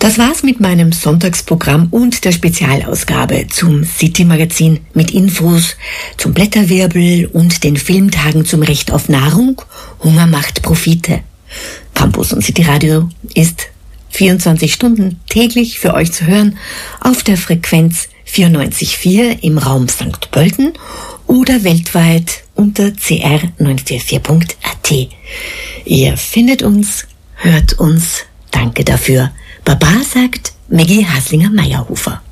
Das war's mit meinem Sonntagsprogramm und der Spezialausgabe zum City-Magazin mit Infos zum Blätterwirbel und den Filmtagen zum Recht auf Nahrung. Hunger macht Profite. Campus und City Radio ist 24 Stunden täglich für euch zu hören auf der Frequenz 94,4 im Raum St. Pölten oder weltweit unter cr944.at. Ihr findet uns, hört uns. Danke dafür. Baba sagt Maggie Haslinger-Meyerhofer.